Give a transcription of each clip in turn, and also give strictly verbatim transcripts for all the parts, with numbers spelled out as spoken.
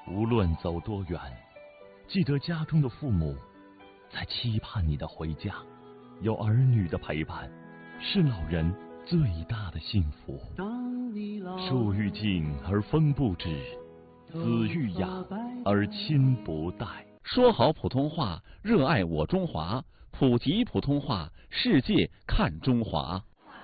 无论走多远，记得家中的父母在期盼你的回家。有儿女的陪伴，是老人最大的幸福。树欲静而风不止，子欲养而亲不待。 说好普通话，热爱我中华，普及普通话，世界看中华。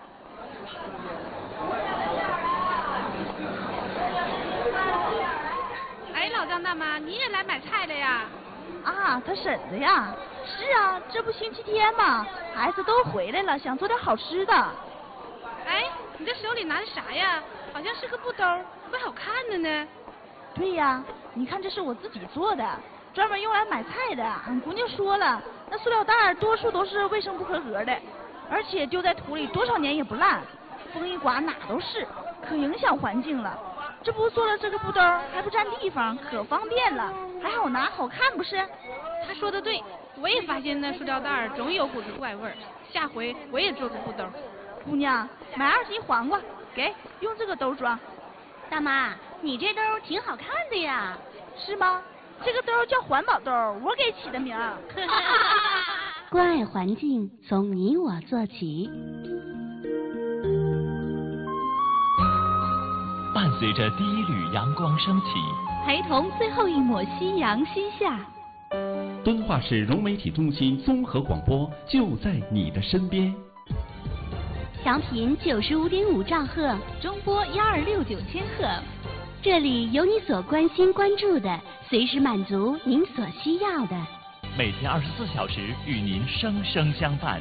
哎，老张大妈，你也来买菜了呀？ 啊，他婶子呀。是啊，这不星期天嘛，孩子都回来了，想做点好吃的。 哎，你这手里拿的啥呀？好像是个布兜，怪好看的呢。 对呀，你看这是我自己做的，专门用来买菜的。俺姑娘说了，那塑料袋多数都是卫生不合格的，而且丢在土里多少年也不烂，风一刮哪都是，可影响环境了。这不做了这个布兜还不占地方，可方便了，还好拿好看不是？ 他说的对，我也发现那塑料袋总有股子怪味儿，下回我也做个布兜。 姑娘，买二斤黄瓜，给用这个兜装。 大妈，你这兜挺好看的呀。 是吗？这个兜叫环保兜，我给起的名儿。 关爱环境，从你我做起。 伴随着第一缕阳光升起， 陪同最后一抹夕阳西下。 敦化市融媒体中心综合广播就在你的身边。 调频九十五点五兆赫， 中波幺二六九千赫。 这里有你所关心关注的，随时满足您所需要的。 每天二十四小时与您生生相伴。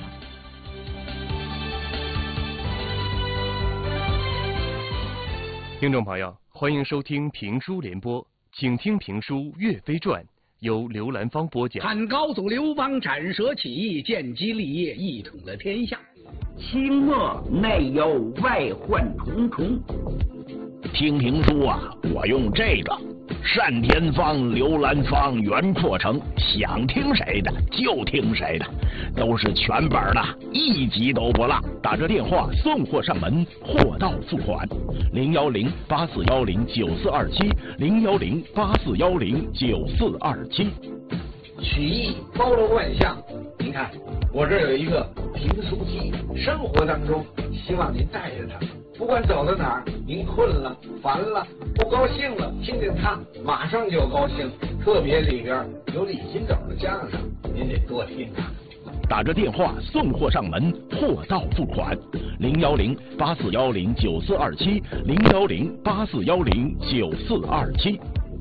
听众朋友，欢迎收听评书联播，请听评书《岳飞传》，由刘兰芳播讲。 汉高祖刘邦斩蛇起义，建基立业，一统了天下。 清末内忧外患重重。听评书啊，我用这个单田芳、刘兰芳、袁阔成，想听谁的就听谁的，都是全本的，一集都不落。打这电话送货上门，货到付款。零幺零八四幺零九四二七，零幺零八四幺零九四二七。 曲艺包罗万象，您看我这有一个评书机，生活当中希望您带着它。不管走到哪儿，您困了、烦了、不高兴了，听见它马上就高兴。特别里边有李金斗的相声，您得多听啊。 打着电话送货上门，货到付款。零幺零八四幺零九四二七，零幺零八四幺零九四二七。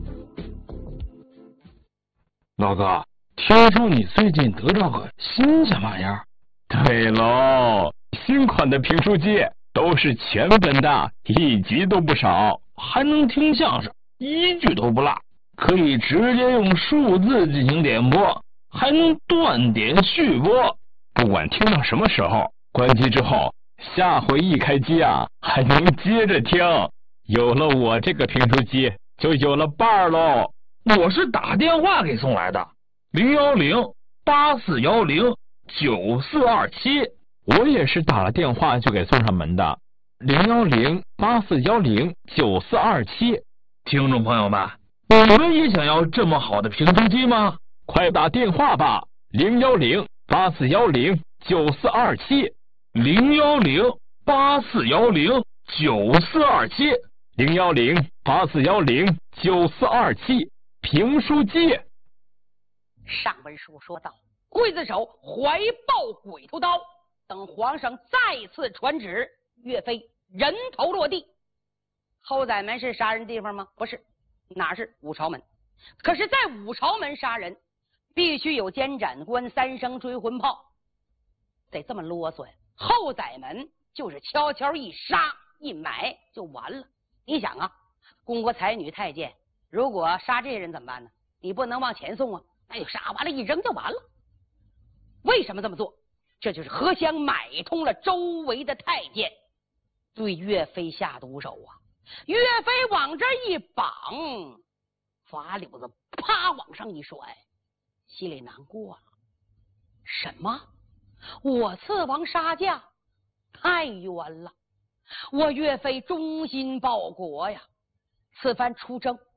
老哥，听说你最近得着个新什么玩意儿？ 对喽，新款的评书机。都是全本的，一集都不少， 还能听相声，一句都不落，可以直接用数字进行点播，还能断点续播。 不管听到什么时候，关机之后，下回一开机啊，还能接着听。有了我这个评书机，就有了伴儿喽。 我是打电话给送来的，零幺零八四幺零九四二七。 我也是打了电话就给送上门的，零幺零八四幺零九四二七。 听众朋友们，你们也想要这么好的评书机吗？ 快打电话吧，零幺零八四幺零九四二七， 零幺零八四幺零九四二七， 零幺零八四幺零九四二七，评书机。 上文书说到，刽子手怀抱鬼头刀。等皇上再次传旨，岳飞人头落地。后宰门是杀人地方吗？不是，哪是五朝门？可是，在五朝门杀人，必须有监斩官三声追魂炮，得这么啰嗦呀。后宰门就是悄悄一杀一买就完了。你想啊，公国才女太监，如果杀这些人怎么办呢？你不能往前送啊，那就杀完了，一扔就完了。为什么这么做？这就是何香买通了周围的太监，对岳飞下毒手啊！岳飞往这一绑，法柳子啪往上一甩，心里难过了。什么？我刺王杀驾，太冤了！我岳飞忠心报国呀！此番出征，